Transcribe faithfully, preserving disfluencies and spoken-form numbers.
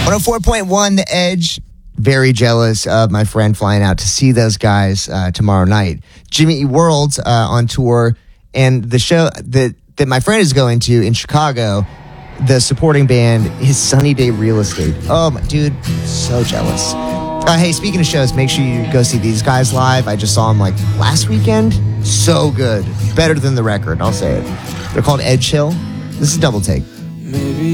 one oh four point one The Edge. Very jealous of my friend flying out to see those guys uh, tomorrow night. Jimmy Eat World uh, on tour, and the show that, that my friend is going to in Chicago, the supporting band is Sunny Day Real Estate. Oh, my dude, so jealous. Uh, hey, speaking of shows, make sure you go see these guys live. I just saw them like last weekend. So good. Better than The Record, I'll say it. They're called Edge Hill. This is Double Take. Maybe